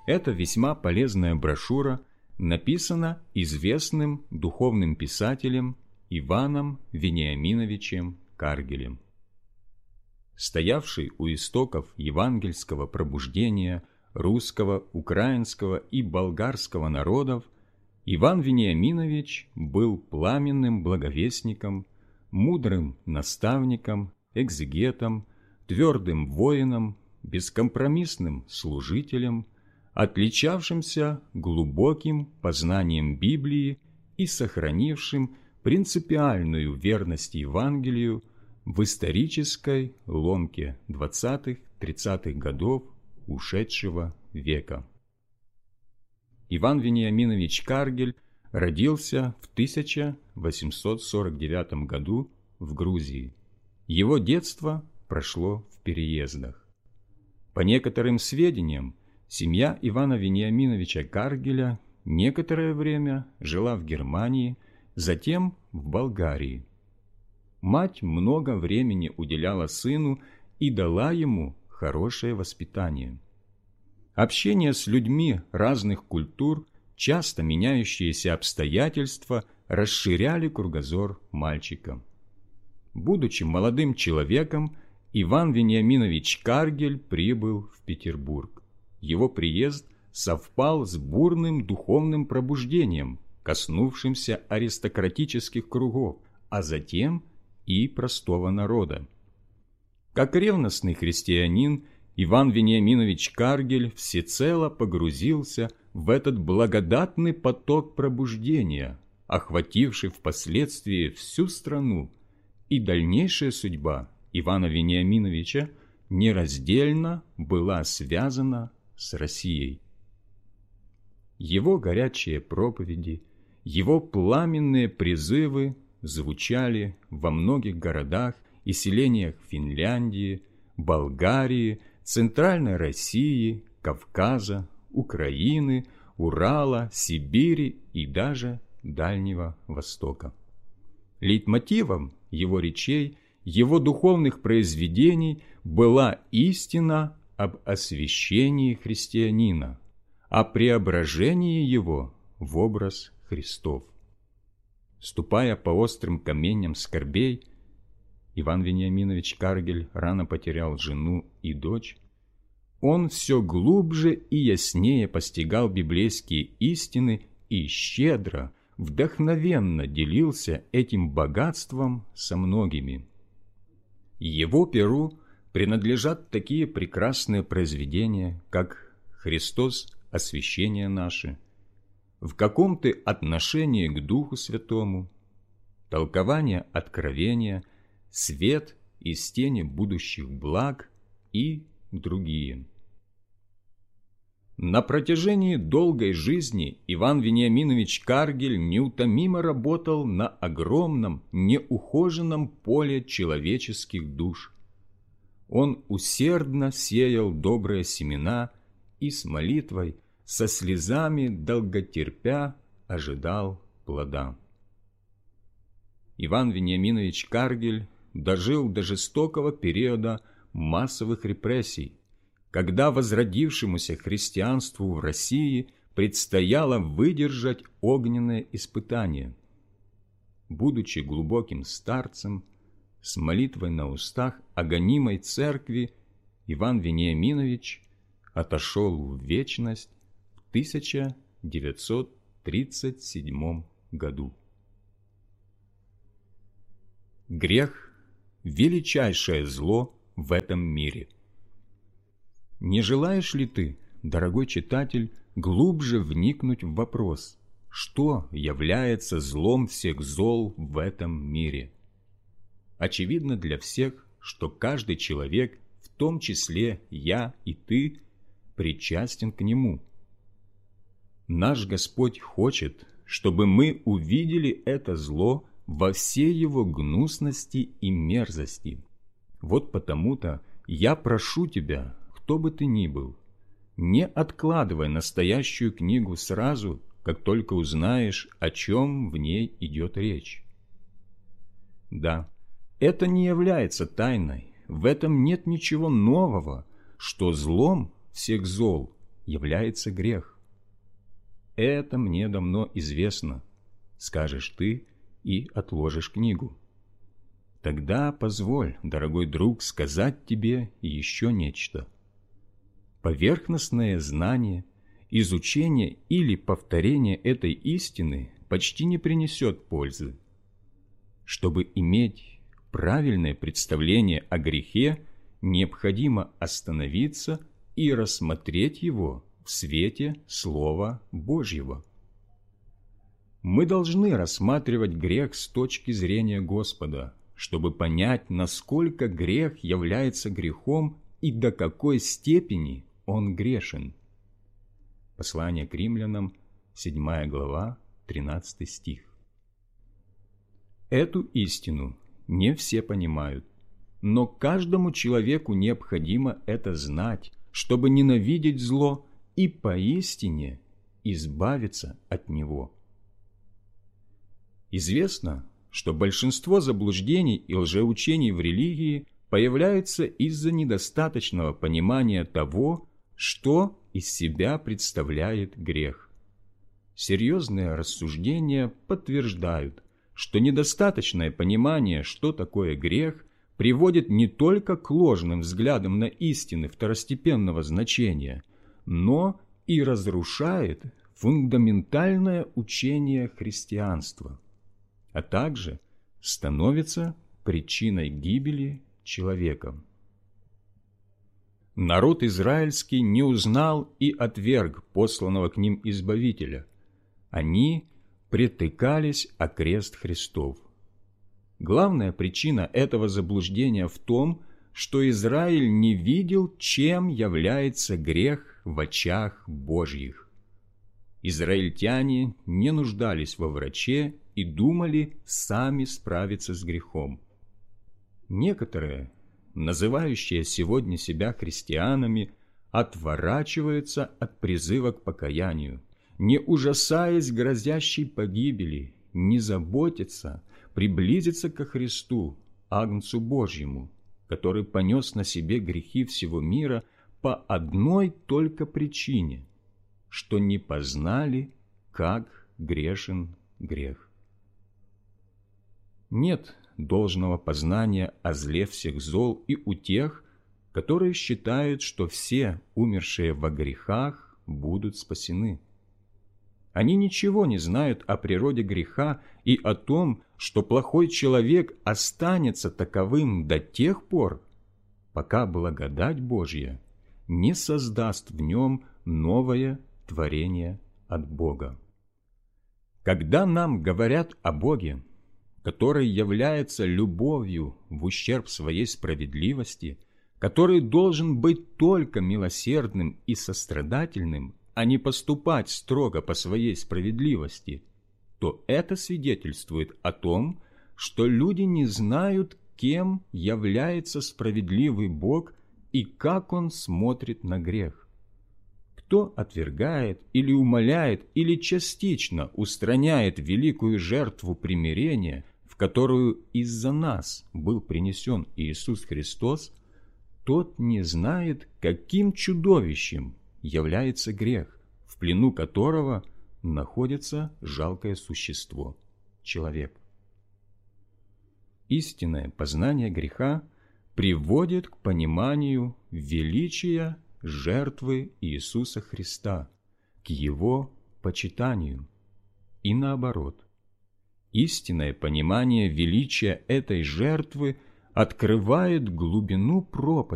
Эта весьма полезная брошюра написана известным духовным писателем Иваном Вениаминовичем Каргелем. Стоявший у истоков евангельского пробуждения русского, украинского и болгарского народов, Иван Вениаминович был пламенным благовестником, мудрым наставником, экзегетом, твердым воином, бескомпромиссным служителем, отличавшимся глубоким познанием Библии и сохранившим принципиальную верность Евангелию в исторической ломке 20-30-х годов ушедшего века. Иван Вениаминович Каргель родился в 1849 году в Грузии. Его детство прошло в переездах. По некоторым сведениям, семья Ивана Вениаминовича Каргеля некоторое время жила в Германии, затем в Болгарии. Мать много времени уделяла сыну и дала ему хорошее воспитание. Общение с людьми разных культур, часто меняющиеся обстоятельства расширяли кругозор мальчика. Будучи молодым человеком, Иван Вениаминович Каргель прибыл в Петербург. Его приезд совпал с бурным духовным пробуждением, коснувшимся аристократических кругов, а затем и простого народа. Как ревностный христианин, Иван Вениаминович Каргель всецело погрузился в этот благодатный поток пробуждения, охвативший впоследствии всю страну, и дальнейшая судьба Ивана Вениаминовича нераздельно была связана с Россией. Его горячие проповеди, его пламенные призывы звучали во многих городах и селениях Финляндии, Болгарии, Центральной России, Кавказа, Украины, Урала, Сибири и даже Дальнего Востока. Лейтмотивом его речей, его духовных произведений была истина об освящении христианина, о преображении его в образ Христов. Ступая по острым каменям скорбей, Иван Вениаминович Каргель рано потерял жену и дочь. Он все глубже и яснее постигал библейские истины и щедро, вдохновенно делился этим богатством со многими. Его перу принадлежат такие прекрасные произведения, как «Христос, освящение наше», «В каком ты отношении к Духу Святому», «Толкование Откровения», «Свет из тени будущих благ» и другие. На протяжении долгой жизни Иван Вениаминович Каргель неутомимо работал на огромном, неухоженном поле человеческих душ. Он усердно сеял добрые семена и с молитвой, со слезами долготерпя ожидал плода. Иван Вениаминович Каргель дожил до жестокого периода массовых репрессий, когда возродившемуся христианству в России предстояло выдержать огненное испытание. Будучи глубоким старцем, с молитвой на устах о гонимой церкви, Иван Вениаминович отошел в вечность в 1937 году. Грех – величайшее зло в этом мире. Не желаешь ли ты, дорогой читатель, глубже вникнуть в вопрос, что является злом всех зол в этом мире? Очевидно для всех, что каждый человек, в том числе я и ты, причастен к нему. Наш Господь хочет, чтобы мы увидели это зло во всей его гнусности и мерзости. Вот потому-то я прошу тебя, кто бы ты ни был, не откладывай настоящую книгу сразу, как только узнаешь, о чем в ней идет речь. Да, это не является тайной, в этом нет ничего нового, что злом всех зол является грех. Это мне давно известно, скажешь ты и отложишь книгу. Тогда позволь, дорогой друг, сказать тебе еще нечто. Поверхностное знание, изучение или повторение этой истины почти не принесет пользы. Чтобы иметь правильное представление о грехе, необходимо остановиться и рассмотреть его в свете Слова Божьего. Мы должны рассматривать грех с точки зрения Господа, чтобы понять, насколько грех является грехом и до какой степени он грешен. Послание к Римлянам, 7 глава, 13 стих. Эту истину не все понимают, но каждому человеку необходимо это знать, чтобы ненавидеть зло и поистине избавиться от него. Известно, что большинство заблуждений и лжеучений в религии появляются из-за недостаточного понимания того, что из себя представляет грех. Серьезные рассуждения подтверждают, что недостаточное понимание, что такое грех, приводит не только к ложным взглядам на истины второстепенного значения, но и разрушает фундаментальное учение христианства, а также становится причиной гибели человека. Народ израильский не узнал и отверг посланного к ним Избавителя. Они притыкались о крест Христов. Главная причина этого заблуждения в том, что Израиль не видел, чем является грех в очах Божьих. Израильтяне не нуждались во враче и думали сами справиться с грехом. Некоторые, называющие сегодня себя христианами, отворачиваются от призыва к покаянию, не ужасаясь грозящей погибели, не заботятся приблизиться ко Христу, Агнцу Божьему, который понес на себе грехи всего мира по одной только причине, что не познали, как грешен грех. Нет должного познания о зле всех зол и у тех, которые считают, что все умершие во грехах будут спасены. Они ничего не знают о природе греха и о том, что плохой человек останется таковым до тех пор, пока благодать Божья не создаст в нем новое творение от Бога. Когда нам говорят о Боге, который является любовью в ущерб своей справедливости, который должен быть только милосердным и сострадательным, а не поступать строго по своей справедливости, то это свидетельствует о том, что люди не знают, кем является справедливый Бог и как Он смотрит на грех. Кто отвергает или умаляет или частично устраняет великую жертву примирения, в которую из-за нас был принесен Иисус Христос, тот не знает, каким чудовищем является грех, в плену которого находится жалкое существо – человек. Истинное познание греха приводит к пониманию величия жертвы Иисуса Христа, к Его почитанию. И наоборот, истинное понимание величия этой жертвы открывает глубину пропасти